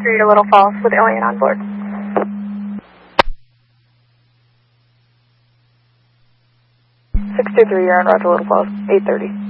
623 to Little Falls with alien on board. 623, you're on route to Little Falls, 8:30.